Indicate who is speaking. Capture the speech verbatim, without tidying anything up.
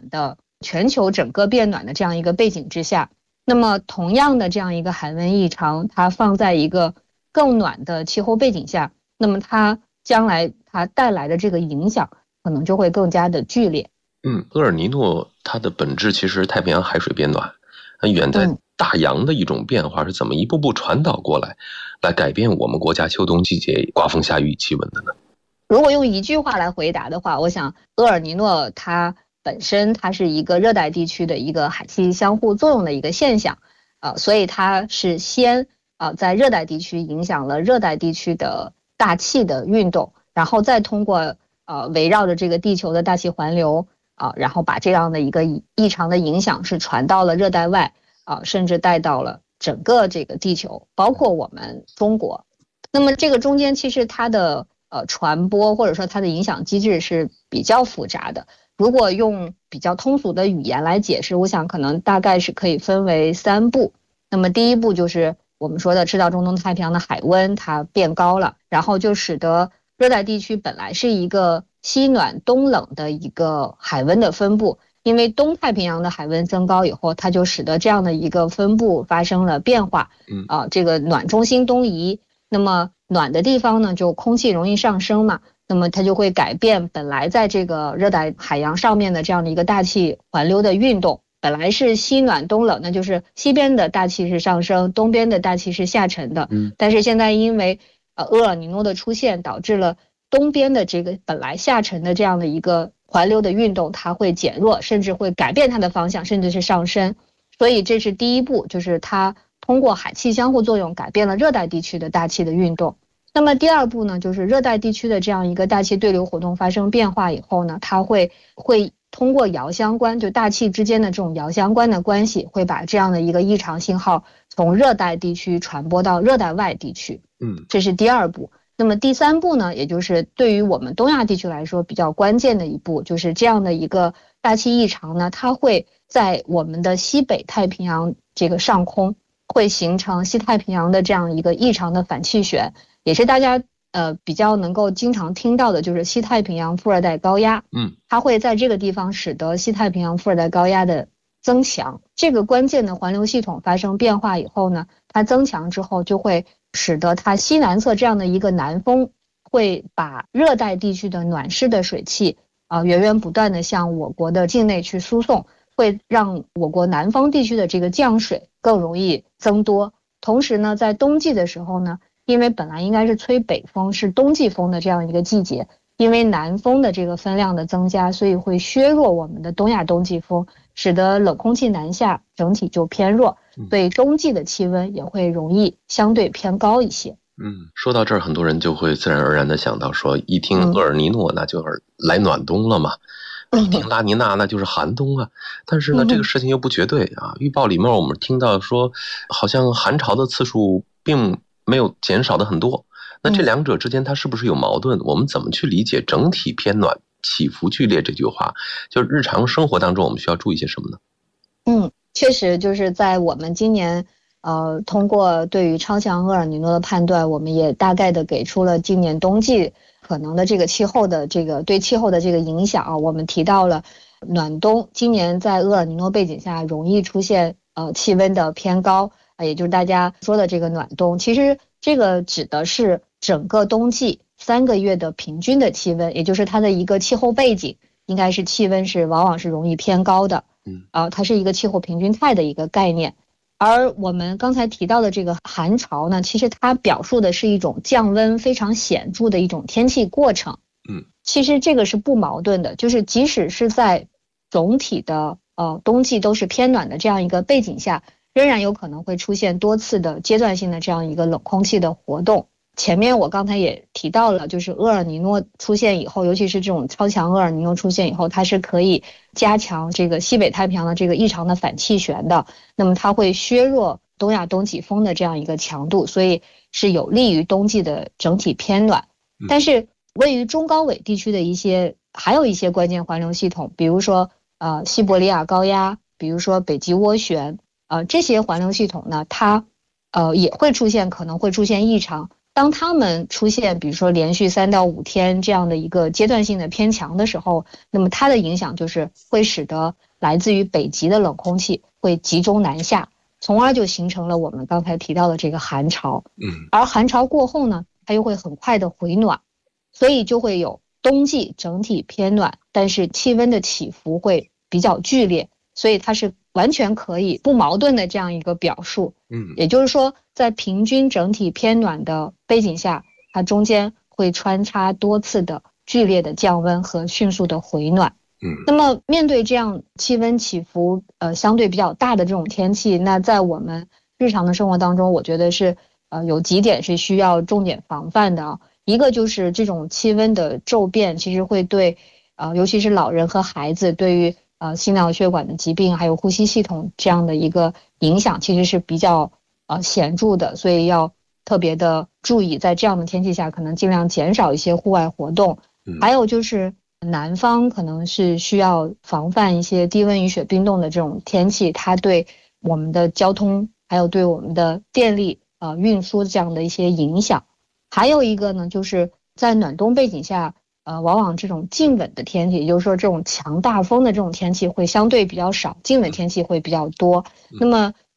Speaker 1: 暖的全球整个变暖的这样一个背景之下，那么同样的这样一个海温异常，它放在一个更暖的气候背景下，那么它将来它带来的这个影响可能就会更加的剧烈。
Speaker 2: 嗯，厄尔尼诺它的本质其实太平洋海水变暖，远在大洋的一种变化是怎么一步步传导过来，来改变我们国家秋冬季节刮风下雨气温的呢？
Speaker 1: 如果用一句话来回答的话，我想厄尔尼诺它本身它是一个热带地区的一个海气相互作用的一个现象，呃，所以它是先呃在热带地区影响了热带地区的大气的运动，然后再通过呃围绕着这个地球的大气环流啊、呃，然后把这样的一个异常的影响是传到了热带外啊、呃，甚至带到了整个这个地球，包括我们中国。那么这个中间其实它的呃传播或者说它的影响机制是比较复杂的。如果用比较通俗的语言来解释，我想可能大概是可以分为三步。那么第一步就是我们说的赤道中东太平洋的海温它变高了，然后就使得热带地区本来是一个西暖东冷的一个海温的分布，因为东太平洋的海温增高以后，它就使得这样的一个分布发生了变化，
Speaker 2: 嗯
Speaker 1: 啊、呃，这个暖中心东移，那么暖的地方呢，就空气容易上升嘛，那么它就会改变本来在这个热带海洋上面的这样的一个大气环流的运动。本来是西暖东冷，那就是西边的大气是上升，东边的大气是下沉的。
Speaker 2: 嗯，
Speaker 1: 但是现在因为呃厄尔尼诺的出现，导致了东边的这个本来下沉的这样的一个环流的运动，它会减弱，甚至会改变它的方向，甚至是上升。所以这是第一步，就是它通过海气相互作用改变了热带地区的大气的运动。那么第二步呢，就是热带地区的这样一个大气对流活动发生变化以后呢，它会会通过遥相关，就大气之间的这种遥相关的关系，会把这样的一个异常信号从热带地区传播到热带外地区。
Speaker 2: 嗯，
Speaker 1: 这是第二步。那么第三步呢，也就是对于我们东亚地区来说比较关键的一步，就是这样的一个大气异常呢，它会在我们的西北太平洋这个上空会形成西太平洋的这样一个异常的反气旋，也是大家呃比较能够经常听到的，就是西太平洋副热带高压。
Speaker 2: 嗯，
Speaker 1: 它会在这个地方使得西太平洋副热带高压的增强。这个关键的环流系统发生变化以后呢，它增强之后就会使得它西南侧这样的一个南风会把热带地区的暖湿的水汽啊、呃、源源不断的向我国的境内去输送，会让我国南方地区的这个降水更容易增多。同时呢，在冬季的时候呢，因为本来应该是吹北风，是冬季风的这样一个季节，因为南风的这个分量的增加，所以会削弱我们的东亚冬季风，使得冷空气南下，整体就偏弱，所以冬季的气温也会容易相对偏高一些。
Speaker 2: 嗯，说到这儿，很多人就会自然而然的想到说，一听厄尔尼诺，那就是来暖冬了嘛。一听拉尼娜那就是寒冬啊，但是呢，这个事情又不绝对啊。预报里面我们听到说，好像寒潮的次数并没有减少的很多。那这两者之间它是不是有矛盾？我们怎么去理解整体偏暖、起伏剧烈这句话？就是日常生活当中我们需要注意些什么呢？
Speaker 1: 嗯，确实就是在我们今年呃，通过对于超强厄尔尼诺的判断，我们也大概的给出了今年冬季可能的这个气候的这个对气候的这个影响啊。我们提到了暖冬，今年在厄尔尼诺背景下容易出现呃气温的偏高啊，也就是大家说的这个暖冬。其实这个指的是整个冬季三个月的平均的气温，也就是它的一个气候背景，应该是气温是往往是容易偏高的。
Speaker 2: 嗯，
Speaker 1: 啊，它是一个气候平均态的一个概念。而我们刚才提到的这个寒潮呢，其实它表述的是一种降温非常显著的一种天气过程。
Speaker 2: 嗯，
Speaker 1: 其实这个是不矛盾的，就是即使是在总体的呃冬季都是偏暖的这样一个背景下，仍然有可能会出现多次的阶段性的这样一个冷空气的活动。前面我刚才也提到了，就是厄尔尼诺出现以后，尤其是这种超强厄尔尼诺出现以后，它是可以加强这个西北太平洋的这个异常的反气旋的，那么它会削弱东亚东季风的这样一个强度，所以是有利于冬季的整体偏暖。但是位于中高纬地区的一些还有一些关键环流系统，比如说呃西伯利亚高压，比如说北极涡旋，呃这些环流系统呢，它呃也会出现可能会出现异常。 当它们出现比如说连续三到五天这样的一个阶段性的偏强的时候，那么它的影响就是会使得来自于北极的冷空气会集中南下，从而就形成了我们刚才提到的这个寒潮。
Speaker 2: 嗯，
Speaker 1: 而寒潮过后呢，它又会很快的回暖，所以就会有冬季整体偏暖，但是气温的起伏会比较剧烈，所以它是完全可以不矛盾的这样一个表述。
Speaker 2: 嗯，
Speaker 1: 也就是说，在平均整体偏暖的背景下，它中间会穿插多次的剧烈的降温和迅速的回暖。
Speaker 2: 嗯，
Speaker 1: 那么面对这样气温起伏呃相对比较大的这种天气，那在我们日常的生活当中，我觉得是呃有几点是需要重点防范的啊。一个就是这种气温的骤变，其实会对呃尤其是老人和孩子对于呃心脑血管的疾病还有呼吸系统这样的一个影响，其实是比较呃显著的，所以要特别的注意，在这样的天气下，可能尽量减少一些户外活动。还有就是南方可能是需要防范一些低温雨雪冰冻的这种天气，它对我们的交通还有对我们的电力呃运输这样的一些影响。还有一个呢，就是在暖冬背景下，呃，往往这种静稳的天气，也就是说这种强大风的这种天气会相对比较少，静稳天气会比较多。那么